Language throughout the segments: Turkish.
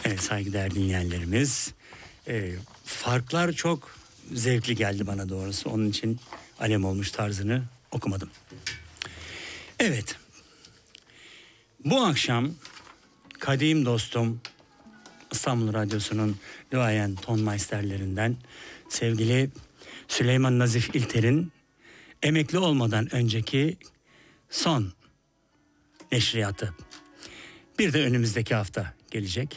Evet, saygıdeğer dinleyenlerimiz. Farklar çok zevkli geldi bana doğrusu. Onun için Alem Olmuş tarzını okumadım. Evet. Bu akşam kadim dostum, İstanbul Radyosu'nun duayen tonmeisterlerinden sevgili Süleyman Nazif İlter'in emekli olmadan önceki son neşriyatı. Bir de önümüzdeki hafta gelecek.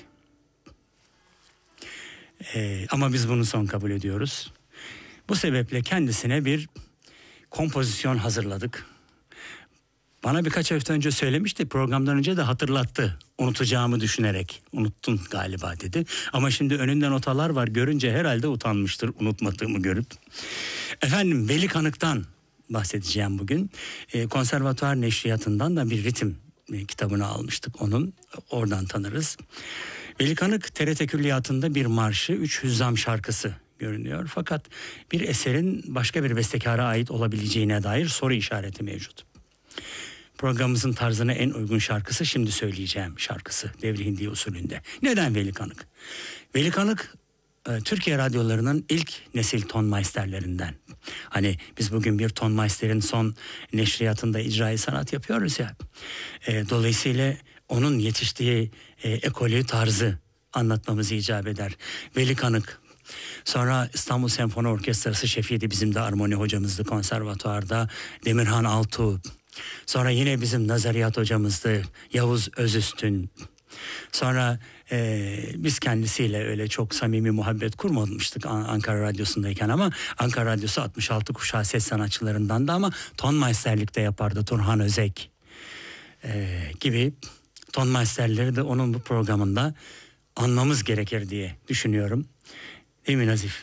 Ama biz bunu son kabul ediyoruz. Bu sebeple kendisine bir kompozisyon hazırladık. Bana birkaç hafta önce söylemişti, programdan önce de hatırlattı. Unutacağımı düşünerek. Unuttun galiba dedi. Ama şimdi önünde notalar var, görünce herhalde utanmıştır unutmadığımı görüp. Efendim, Veli Kanık'tan bahsedeceğim bugün. Konservatuvar Neşriyatı'ndan da bir ritim kitabını almıştık onun. Oradan tanırız. Veli Kanık TRT Külliyatı'nda bir marşı, 3 hüzzam şarkısı görünüyor. Fakat bir eserin başka bir bestekara ait olabileceğine dair soru işareti mevcut. Programımızın tarzına en uygun şarkısı şimdi söyleyeceğim şarkısı, Devri Hindi usulünde. Neden Veli Kanık? Veli Kanık Türkiye radyolarının ilk nesil tonmeisterlerinden. Hani biz bugün bir tonmeisterin son neşriyatında icra sanat yapıyoruz ya. Dolayısıyla onun yetiştiği ekolü, tarzı anlatmamız icap eder. Veli Kanık. Sonra İstanbul Senfoni Orkestrası şefiydi, bizim de armoni hocamızdı konservatuvarda. Demirhan Altuğ. Sonra yine bizim nazariyat hocamızdı Yavuz Özüstün. Sonra biz kendisiyle öyle çok samimi muhabbet kurmamıştık Ankara Radyosu'ndayken, ama Ankara Radyosu 66 kuşağı ses sanatçılarından da, ama tonmeisterlikte yapardı Turhan Özek gibi tonmeisterleri de onun bu programında anmamız gerekir diye düşünüyorum. Değil mi Nazif?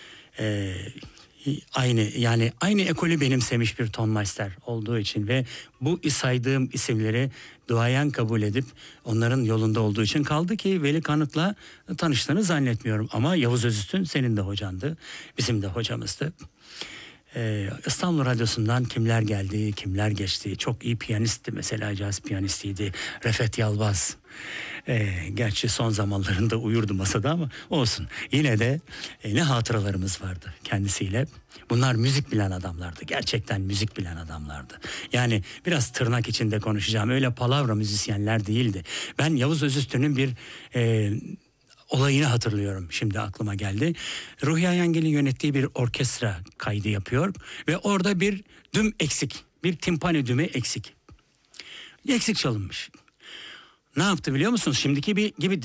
Aynı ekolü benimsemiş bir tonmeister olduğu için ve bu saydığım isimleri duayen kabul edip onların yolunda olduğu için kaldı ki Veli Kanık'la tanıştığını zannetmiyorum. Ama Yavuz Özüstün senin de hocandı, bizim de hocamızdı. İstanbul Radyosu'ndan kimler geldi, kimler geçti. Çok iyi piyanistti mesela, caz piyanistiydi Refet Yalvaz. Gerçi son zamanlarında uyurdu masada ama olsun. Yine de ne hatıralarımız vardı kendisiyle. Bunlar müzik bilen adamlardı. Gerçekten müzik bilen adamlardı. Yani biraz tırnak içinde konuşacağım. Öyle palavra müzisyenler değildi. Ben Yavuz Özüstün'ün bir olayını hatırlıyorum. Şimdi aklıma geldi. Ruhi Ayangil'in yönettiği bir orkestra kaydı yapıyor ve orada bir düm eksik. Bir timpani düğme eksik. Eksik çalınmış. Ne yaptı biliyor musunuz? Şimdiki gibi